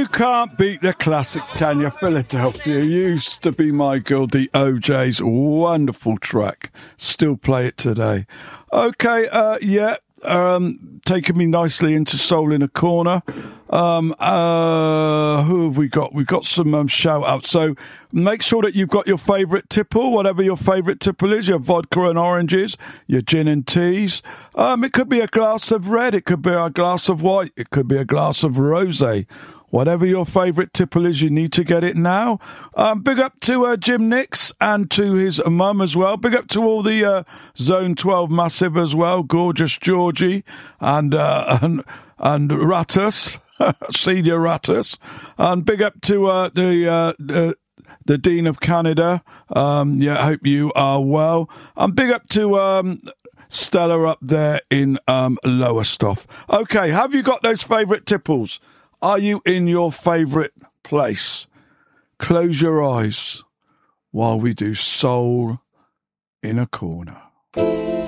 You can't beat the classics, can you? Philadelphia used to be my girl, the OJ's wonderful track. Still play it today. Okay, taking me nicely into Soul in a Corner. Who have we got? We've got some shout outs. So make sure that you've got your favourite tipple, whatever your favourite tipple is, your vodka and oranges, your gin and teas. It could be a glass of red, it could be a glass of white, it could be a glass of rosé. Whatever your favourite tipple is, you need to get it now. Big up to Jim Nix and to his mum as well. Big up to all the Zone 12 Massive as well. Gorgeous Georgie and Rattus, Senior Rattus. And big up to the Dean of Canada. Hope you are well. And big up to Stella up there in Lowestoft. Okay, have you got those favourite tipples? Are you in your favourite place? Close your eyes while we do Soul in a Corner.